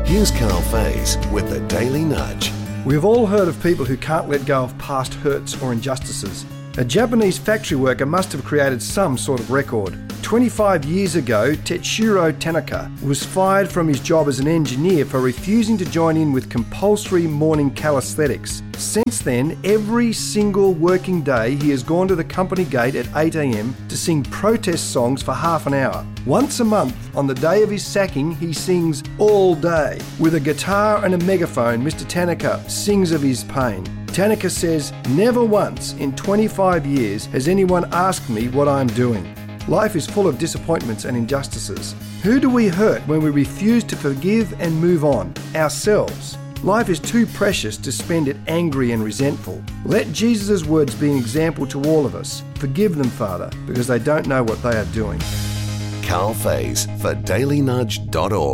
Here's Carl Faze with the Daily Nudge. We've all heard of people who can't let go of past hurts or injustices. A Japanese factory worker must have created some sort of record. 25 years ago, Tetsuro Tanaka was fired from his job as an engineer for refusing to join in with compulsory morning calisthenics. Since then, every single working day, he has gone to the company gate at 8 a.m. to sing protest songs for half an hour. Once a month, on the day of his sacking, he sings all day. With a guitar and a megaphone, Mr. Tanaka sings of his pain. Tanaka says, "Never once in 25 years has anyone asked me what I'm doing." Life is full of disappointments and injustices. Who do we hurt when we refuse to forgive and move on? Ourselves. Life is too precious to spend it angry and resentful. Let Jesus' words be an example to all of us. Forgive them, Father, because they don't know what they are doing. Carl Faze for dailynudge.org.